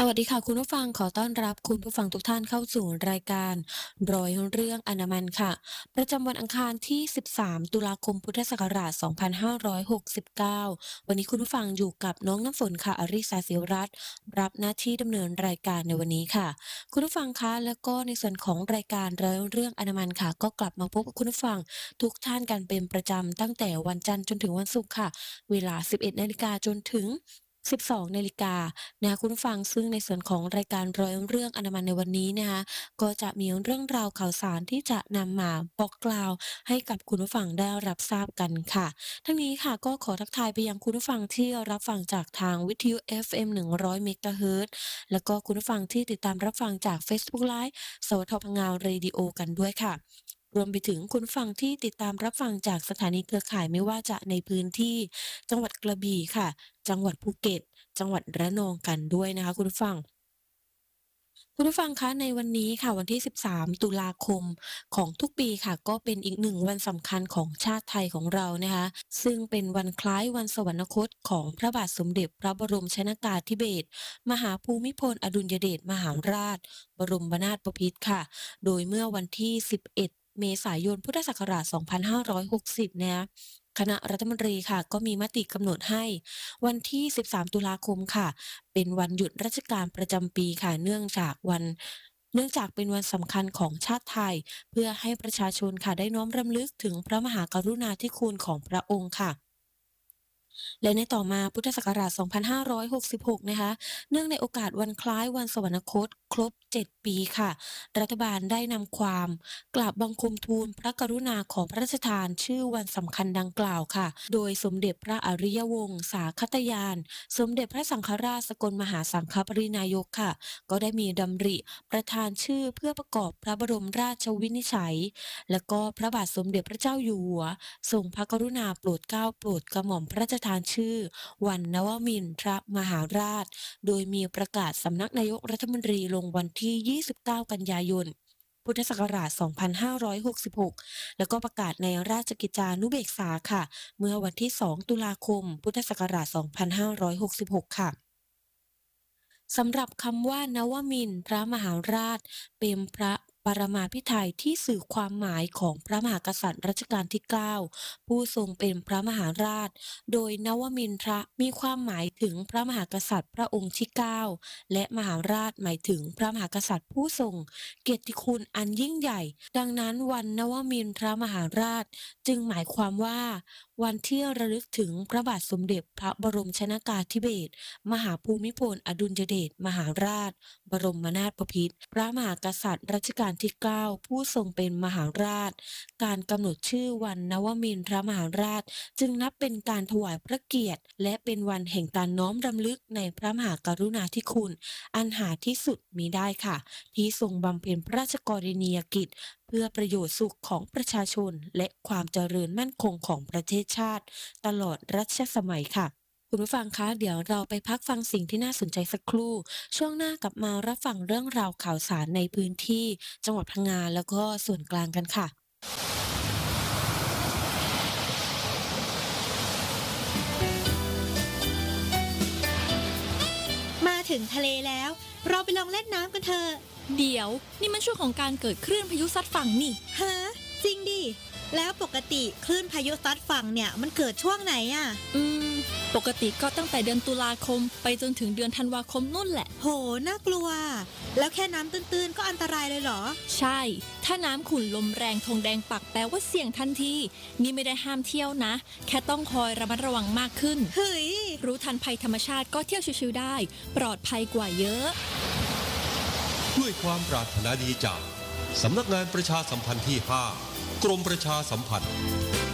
สวัสดีค่ะคุณผู้ฟังขอต้อนรับคุณผู้ฟังทุกท่านเข้าสู่รายการร้อยเรื่องอนามันค่ะประจำวันอังคารที่13ตุลาคมพุทธศักราช2569วันนี้คุณผู้ฟังอยู่กับน้องน้ำฝนค่ะอริสาศิวรัตน์รับหน้าที่ดำเนินรายการในวันนี้ค่ะคุณผู้ฟังคะแล้วก็ในส่วนของรายการร้อยเรื่องอนามันค่ะก็กลับมาพบกับคุณผู้ฟังทุกท่านกันเป็นประจำตั้งแต่วันจันทร์จนถึงวันศุกร์ค่ะเวลา 11 นาฬิกาจนถึง12 นาฬิกานะคะคุณผู้ฟังซึ่งในส่วนของรายการร้อยเรื่องอนามันในวันนี้นะคะก็จะมีเรื่องราวข่าวสารที่จะนำมาบอกกล่าวให้กับคุณผู้ฟังได้รับทราบกันค่ะทั้งนี้ค่ะก็ขอทักทายไปยังคุณผู้ฟังที่รับฟังจากทางวิทยุ FM 100 เมกะเฮิรตซ์แล้วก็คุณผู้ฟังที่ติดตามรับฟังจาก Facebook Live สวท พงเรดิโอกันด้วยค่ะรวมไปถึงคุณผู้ฟังที่ติดตามรับฟังจากสถานีเครือข่ายไม่ว่าจะในพื้นที่จังหวัดกระบี่ค่ะจังหวัดภูเก็ตจังหวัดระนองกันด้วยนะคะคุณผู้ฟังคะในวันนี้ค่ะวันที่13ตุลาคมของทุกปีค่ะก็เป็นอีกหนึ่งวันสำคัญของชาติไทยของเรานะคะซึ่งเป็นวันคล้ายวันสวรรคตของพระบาทสมเด็จพระบรมชนกาธิเบศรมหาภูมิพลอดุลยเดชมหาราชบรมนาถบพิตรค่ะโดยเมื่อวันที่11เมษายนพุทธศักราช2560นะคะคณะรัฐมนตรีค่ะก็มีมติกำหนดให้วันที่13ตุลาคมค่ะเป็นวันหยุดราชการประจำปีค่ะเนื่องจากเป็นวันสำคัญของชาติไทยเพื่อให้ประชาชนค่ะได้น้อมรำลึกถึงพระมหากรุณาธิคุณของพระองค์ค่ะ และในต่อมาพุทธศักราช2566นะคะเนื่องในโอกาสวันคล้ายวันสวรรคตครบ7ปีค่ะรัฐบาลได้นำความกราบบังคมทูลพระกรุณาของพระราชทานชื่อวันสำคัญดังกล่าวค่ะโดยสมเด็จพระอริยวงศาคตยานสมเด็จพระสังฆราชสกลมหาสังฆปรินายกค่ะก็ได้มีดำริประทานชื่อเพื่อประกอบพระบรมราชวินิจฉัยและก็พระบาทสมเด็จพระเจ้าอยู่หัวทรงพระกรุณาโปรดเกล้าโปรดกระหม่อมพระราชทานชื่อวันนวมินทรมหาราชโดยมีประกาศสำนักนายกรัฐมนตรีลงวันที่29กันยายนพุทธศักราช2566แล้วก็ประกาศในราชกิจจานุเบกษาค่ะเมื่อวันที่2ตุลาคมพุทธศักราช2566ค่ะสำหรับคำว่านวมินทรมหาราชเป็นพระปรมาภิไธยที่สื่อความหมายของพระมหากษัตริย์รัชกาลที่9ผู้ทรงเป็นพระมหาราชโดยนวมินทรมีความหมายถึงพระมหากษัตริย์พระองค์ที่9และมหาราชหมายถึงพระมหากษัตริย์ผู้ทรงเกียรติคุณอันยิ่งใหญ่ดังนั้นวันนวมินทรมหาราชจึงหมายความว่าวันที่ระลึกถึงพระบาทสมเด็จพระบรมชนกาธิเบศรมหาภูมิพลอดุลยเดชมหาราชบรมนาถบพิตรพระมหากษัตริย์รัชกาลที่9ผู้ทรงเป็นมหาราชการกำหนดชื่อวันนวมินทรมหาราชจึงนับเป็นการถวายพระเกียรติและเป็นวันแห่งการน้อมรำลึกในพระมหากรุณาธิคุณอันหาที่สุดมิได้ค่ะที่ทรงบำเพ็ญพระราชกรณียกิจเพื่อประโยชน์สุขของประชาชนและความเจริญมั่นคงของประเทศชาติตลอดรัชสมัยค่ะคุณผู้ฟังคะเดี๋ยวเราไปพักฟังสิ่งที่น่าสนใจสักครู่ช่วงหน้ากลับมารับฟังเรื่องราวข่าวสารในพื้นที่จังหวัดพังงาแล้วก็ส่วนกลางกันค่ะมาถึงทะเลแล้วเราไปลองเล่นน้ำกันเถอะเดี๋ยวนี่มันช่วงของการเกิดคลื่นพายุซัดฝั่งนี่ฮะจริงดิแล้วปกติคลื่นพายุซัดฝั่งเนี่ยมันเกิดช่วงไหนอ่ะปกติก็ตั้งแต่เดือนตุลาคมไปจนถึงเดือนธันวาคมนู่นแหละโหน่ากลัวแล้วแค่น้ำตื้นๆก็อันตรายเลยเหรอใช่ถ้าน้ำขุ่นลมแรงธงแดงปักแปลว่าเสี่ยงทันทีนี่ไม่ได้ห้ามเที่ยวนะแค่ต้องคอยระมัดระวังมากขึ้นเฮ้ยรู้ทันภัยธรรมชาติก็เที่ยวชิวๆได้ปลอดภัยกว่าเยอะด้วยความปรารถนาดีจากสำนักงานประชาสัมพันธ์ที่5กรมประชาสัมพันธ์